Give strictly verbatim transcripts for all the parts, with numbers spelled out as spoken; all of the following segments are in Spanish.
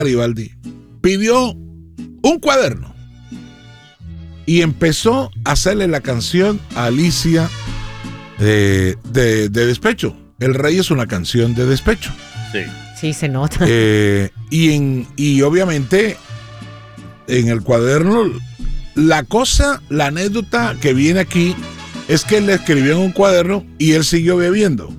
Garibaldi pidió un cuaderno y empezó a hacerle la canción a Alicia de, de, de despecho. El Rey es una canción de despecho. Sí. Sí, se nota. Eh, y, en, y obviamente en el cuaderno, la cosa, la anécdota que viene aquí es que él le escribió en un cuaderno y él siguió bebiendo.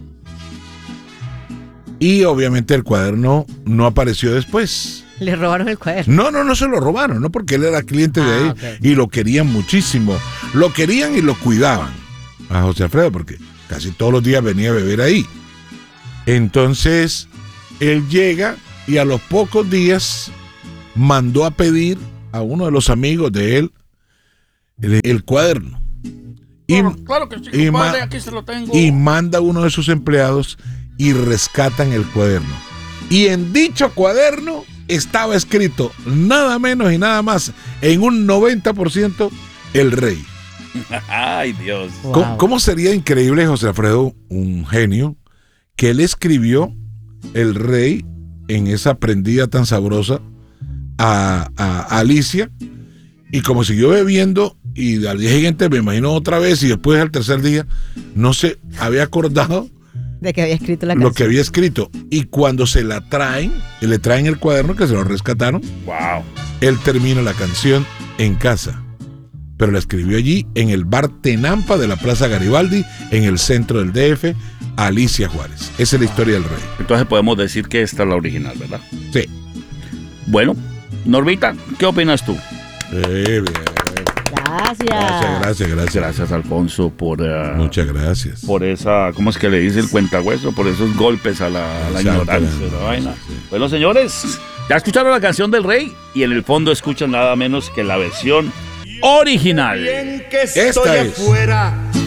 Y obviamente el cuaderno no apareció después. Le robaron el cuaderno. No, no, no se lo robaron, no, porque él era cliente de Ah, ahí okay. y lo querían muchísimo. Lo querían y lo cuidaban a José Alfredo, porque casi todos los días venía a beber ahí. Entonces, él llega y a los pocos días mandó a pedir a uno de los amigos de él el, el cuaderno. Y, Claro, claro que sí, y compadre, ma- aquí se lo tengo. y manda a uno de sus empleados y rescatan el cuaderno. Y en dicho cuaderno estaba escrito nada menos y nada más, en un noventa por ciento, El Rey. Ay, Dios. Wow. ¿Cómo, cómo sería increíble, José Alfredo, un genio, que él escribió El Rey en esa prendida tan sabrosa a, a, a Alicia, y como siguió bebiendo, y al día siguiente me imagino otra vez, y después al tercer día, no se había acordado De que había escrito la lo canción. que había escrito. Y cuando se la traen, y le traen el cuaderno que se lo rescataron, Wow. él termina la canción en casa. Pero la escribió allí, en el bar Tenampa de la Plaza Garibaldi, en el centro del D F, Alicia Juárez. Esa es la historia del Rey. Entonces podemos decir que esta es la original, ¿verdad? Sí. Bueno, Normita, ¿qué opinas tú? Eh, bien. Gracias. Gracias, gracias, gracias. Gracias, Alfonso, por, uh, Muchas gracias. por esa, ¿cómo es que le dice el cuentahueso? Por esos golpes a la, a la Exacto, ignorancia, sí, la vaina. sí. Bueno, señores, ya escucharon la canción del Rey y en el fondo escuchan nada menos que la versión original. Bien que Esta estoy es. afuera